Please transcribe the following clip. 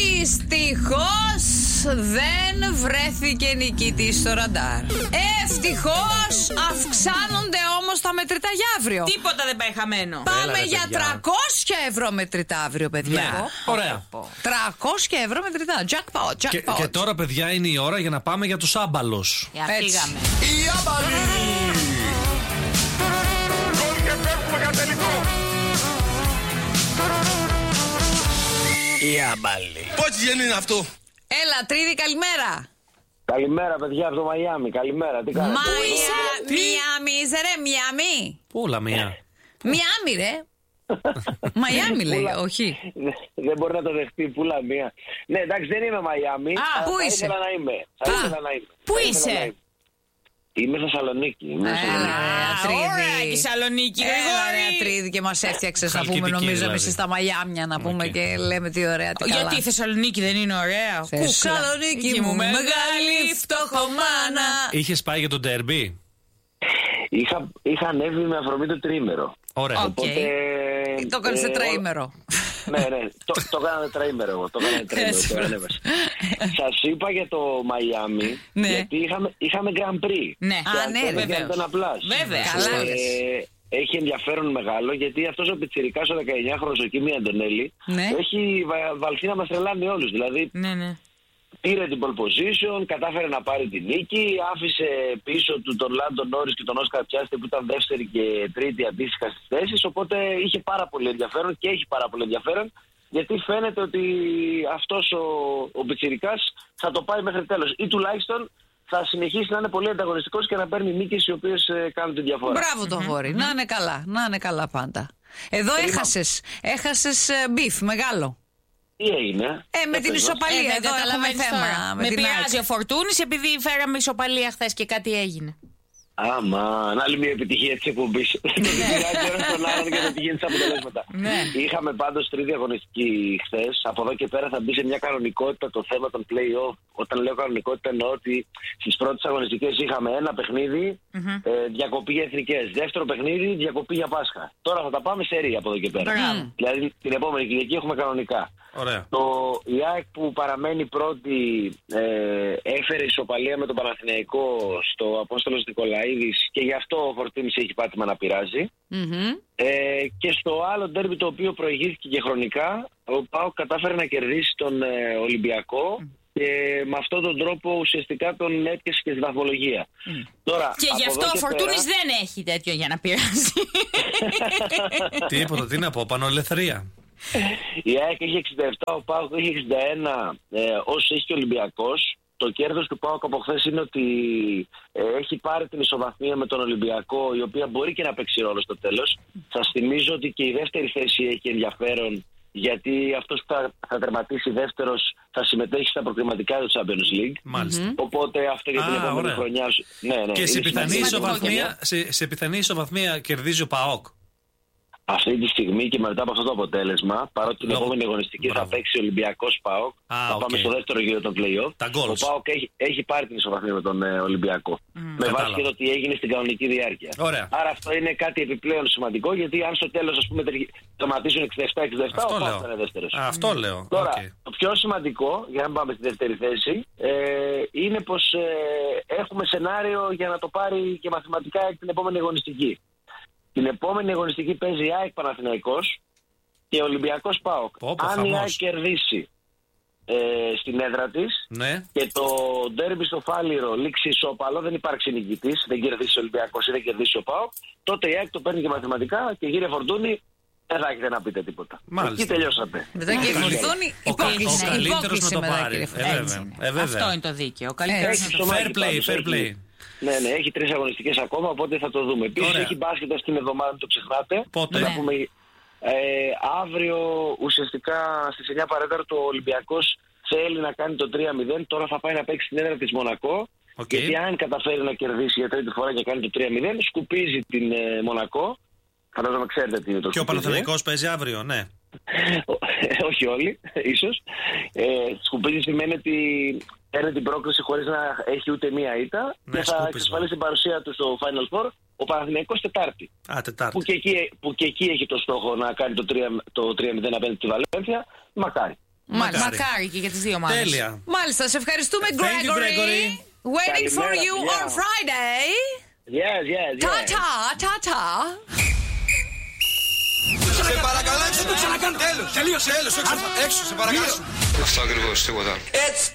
Δυστυχώς δεν βρέθηκε νικητής στο ραντάρ. Ευτυχώς αυξάνονται όμως τα μετρητά για αύριο. Τίποτα δεν πάει χαμένο. Πάμε για 300 ευρώ μετρητά αύριο, παιδιά. Ναι, ωραία. 300 ευρώ μετρητά. Jackpot. Και τώρα, παιδιά, είναι η ώρα για να πάμε για τους άμπαλους. Φύγαμε. Οι άμπαλοι. Γκολ και πέφτουμε για τελικό. Οι άμπαλοι. Πόση γέννη είναι αυτό? Έλα, Τρίδη, καλημέρα. Καλημέρα, παιδιά, από το Μαϊάμι. Καλημέρα, τι κάνετε? Μιάμι, είσαι ρε, Μιάμι. Πού όλα μία. Μιάμι, ρε. Μαϊάμι λέει, όχι. Δεν μπορεί να το δεχτεί, πουλα μία. Ναι, εντάξει, δεν είμαι Μαϊάμι. Πού είσαι? Θα ήθελα να είμαι. Πού είσαι? Είμαι Θεσσαλονίκη. Ωραία, η Θεσσαλονίκη. Ωραία, Τρίδη, και μας έφτιαξες να πούμε, νομίζω, εμείς στα Μαϊάμια να πούμε και λέμε τι ωραία, τι καλά. Γιατί η Θεσσαλονίκη δεν είναι ωραία? Θεσσαλονίκη μου, μεγάλη φτωχομάνα. Είχες πάει για το ντέρμπι? Είχα ανέβει με αφορμή το τριήμερο. Ωραία. Οπότε, το έκανες σε τριήμερο. Ναι, το έκανα τριήμερο εγώ. Σας είπα για το Μαϊάμι, γιατί είχαμε Grand Prix. Ναι, βέβαια. Έχει ενδιαφέρον μεγάλο, γιατί αυτός ο πιτσιρικάς, ο 19χρονος, ο Κίμι Αντωνέλη, έχει βαλθεί να μας τρελάνει όλους. Δηλαδή, πήρε την pole position, κατάφερε να πάρει την νίκη, άφησε πίσω του τον Λάντο Νόρις και τον Όσκαρ Πιάστρι που ήταν δεύτερη και τρίτη αντίστοιχα στις θέσεις, οπότε είχε πάρα πολύ ενδιαφέρον και έχει πάρα πολύ ενδιαφέρον, γιατί φαίνεται ότι αυτός ο πιτσιρικάς θα το πάει μέχρι τέλος ή τουλάχιστον θα συνεχίσει να είναι πολύ ανταγωνιστικός και να παίρνει νίκες οι οποίες κάνουν τη διαφορά. Μπράβο το αγόρι, να είναι καλά πάντα. Εδώ έχασες μπιφ μεγάλο. Τι έγινε? Με την ισοπαλία εδώ έχουμε θέμα. Με πειράζει ο Φορτούνης επειδή φέραμε ισοπαλία χθες και κάτι έγινε. Αμάν, άλλη μια επιτυχία της εκπομπής. Το πειράζει ένα στον άλλον και το πηγαίνει στα αποτελέσματα. Είχαμε πάντως τρίτη αγωνιστική χθες. Από εδώ και πέρα θα μπει σε μια κανονικότητα το θέμα των play-off. Όταν λέω κανονικότητα εννοώ ότι στις πρώτες αγωνιστικές είχαμε ένα παιχνίδι, διακοπή για εθνικές. Δεύτερο παιχνίδι, διακοπή για Πάσχα. Τώρα θα τα πάμε σε ρί από εδώ και πέρα. Δηλαδή την επόμενη Κυριακή έχουμε κανονικά. Ωραία. Η ΑΕΚ που παραμένει πρώτη έφερε ισοπαλία με τον Παναθηναϊκό στο Απόστολος Νικολαίδης και γι' αυτό ο Φορτούνης έχει πάτημα να πειράζει. Και στο άλλο ντέρμπι το οποίο προηγήθηκε και χρονικά, ο ΠΑΟΚ κατάφερε να κερδίσει τον Ολυμπιακό και με αυτόν τον τρόπο ουσιαστικά τον έπιασε και στη βαθμολογία. Τώρα, και γι' αυτό ο Φορτούνης δεν έχει τέτοιο για να πειράζει. Τίποτα, τι να πω, πανολεθρία. Η ΑΕΚ έχει 67, ο ΠΑΟΚ έχει 61, όσο έχει και ο Ολυμπιακός. Το κέρδος του ΠΑΟΚ από χθες είναι ότι έχει πάρει την ισοβαθμία με τον Ολυμπιακό, η οποία μπορεί και να παίξει ρόλο στο τέλος. Σας θυμίζω ότι και η δεύτερη θέση έχει ενδιαφέρον, γιατί αυτός που θα τερματίσει δεύτερος θα συμμετέχει στα προκριματικά του Champions League. Μάλιστα. Οπότε αυτό για την επόμενη χρονιά. Και σε πιθανή ισοβαθμία κερδίζει ο ΠΑΟΚ. Αυτή τη στιγμή και μετά από αυτό το αποτέλεσμα, παρότι την επόμενη αγωνιστική θα παίξει ο Ολυμπιακός ΠΑΟΚ, θα πάμε στο δεύτερο γύρο των play-off. Ο ΠΑΟΚ έχει πάρει την ισοβαθμία με τον Ολυμπιακό. Με βάση και το τι έγινε στην κανονική διάρκεια. Άρα αυτό είναι κάτι επιπλέον σημαντικό, γιατί αν στο τέλος, ας πούμε, τερματίσουν 67-67, ο ΠΑΟΚ θα είναι δεύτερος. Αυτό λέω. Τώρα, το πιο σημαντικό, για να πάμε στη δεύτερη θέση, είναι πως έχουμε σενάριο για να το πάρει και μαθηματικά την επόμενη αγωνιστική. Την επόμενη αγωνιστική παίζει η ΑΕΚ Παναθηναϊκός και ο Ολυμπιακός ΠΑΟΚ. Αν η ΑΕΚ κερδίσει στην έδρα της και το ντέρμπι στο Φάληρο λήξει ισόπαλο, δεν υπάρξει νικητής, δεν κερδίσει ο Ολυμπιακός ή δεν κερδίσει ο ΠΑΟΚ, τότε η ΑΕΚ το παίρνει και μαθηματικά και κύριε Φορτούνη δεν θα έχετε να πείτε τίποτα. Εκεί τελειώσατε. Μετά κύριε Φορτούνη υπόκληση με το πάρει. Αυτό είναι το δίκαιο. Fair play. Ναι, έχει 3 αγωνιστικές ακόμα, οπότε θα το δούμε. Επίσης έχει μπάσκετ στην εβδομάδα, μην το ξεχνάτε. Πότε? Να πούμε, αύριο ουσιαστικά στις 9 παρέταρτο ο Ολυμπιακός θέλει να κάνει το 3-0. Τώρα θα πάει να παίξει στην έδρα της Μονακό. Γιατί αν καταφέρει να κερδίσει για τρίτη φορά και κάνει το 3-0, σκουπίζει την Μονακό. Φαντάζομαι ξέρετε τι είναι το σκουπίζει. Και ο Παναθηναϊκός παίζει αύριο, ναι. Όχι όλοι, ίσως. Σκουπίζει σημαίνει ότι παίρνει την πρόκληση χωρίς να έχει ούτε μία ήττα και θα εξασφαλίσει την παρουσία του στο Final Four ο Παναθηναϊκός Τετάρτη. Που και εκεί έχει το στόχο να κάνει το 3-0 απέναντι στη Βαλένθια. Μακάρι. Μακάρι και για τις δύο ομάδες. Τέλεια. Μάλιστα, σε ευχαριστούμε, Gregory. Waiting for you on Friday. Yes. Ta-ta. Σε παρακαλώ, δεν το ξανακάνω. Τέλος. Τελείωσε. Έξω, σε παρακαλώ. Αυτό ακριβώς, τίποτα. Έτσι.